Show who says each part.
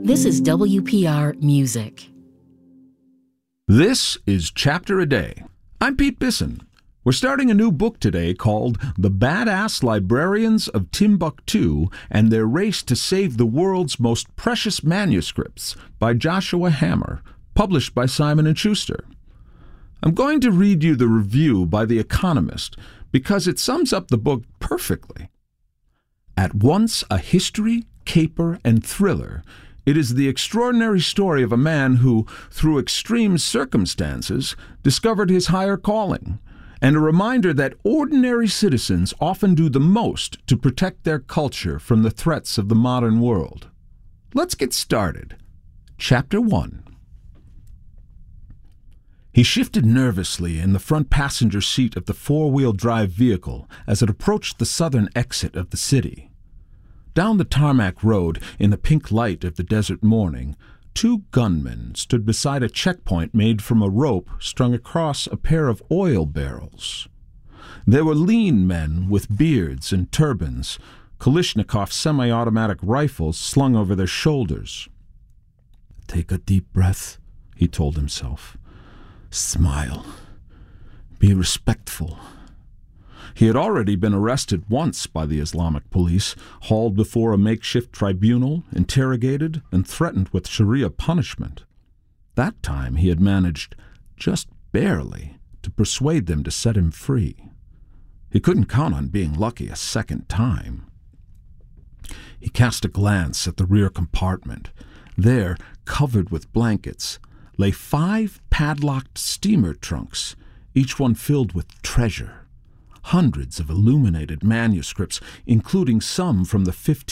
Speaker 1: This is WPR Music.
Speaker 2: This is Chapter a Day. I'm Pete Bisson. We're starting a new book today called The Badass Librarians of Timbuktu and Their Race to Save the World's Most Precious Manuscripts by Joshua Hammer, published by Simon & Schuster. I'm going to read you the review by The Economist because it sums up the book perfectly. At once a history, caper, and thriller, it is the extraordinary story of a man who, through extreme circumstances, discovered his higher calling, and a reminder that ordinary citizens often do the most to protect their culture from the threats of the modern world. Let's get started. Chapter 1. He shifted nervously in the front passenger seat of the four-wheel drive vehicle as it approached the southern exit of the city. Down the tarmac road, in the pink light of the desert morning, two gunmen stood beside a checkpoint made from a rope strung across a pair of oil barrels. They were lean men with beards and turbans, Kalashnikov semi-automatic rifles slung over their shoulders. "Take a deep breath," he told himself. "Smile. Be respectful." He had already been arrested once by the Islamic police, hauled before a makeshift tribunal, interrogated, and threatened with Sharia punishment. That time he had managed, just barely, to persuade them to set him free. He couldn't count on being lucky a second time. He cast a glance at the rear compartment. There, covered with blankets, lay 5 padlocked steamer trunks, each one filled with treasure. Hundreds of illuminated manuscripts, including some from the